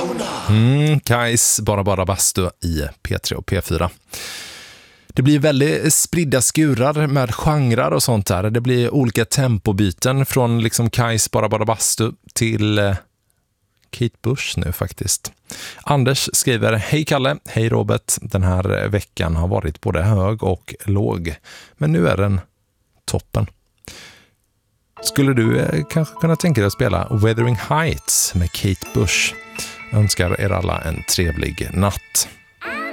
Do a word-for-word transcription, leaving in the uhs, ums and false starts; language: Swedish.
Mm, Kajs Bara Bara Bastu i P tre och P fyra. Det blir väldigt spridda skurar med genrer och sånt där. Det blir olika tempobyten från liksom Kajs Bara Bara Bastu till eh, Kate Bush nu faktiskt. Anders skriver: Hej Kalle, hej Robert. Den här veckan har varit både hög och låg, men nu är den toppen. Skulle du eh, kanske kunna tänka dig att spela Wuthering Heights med Kate Bush? Jag önskar er alla en trevlig natt.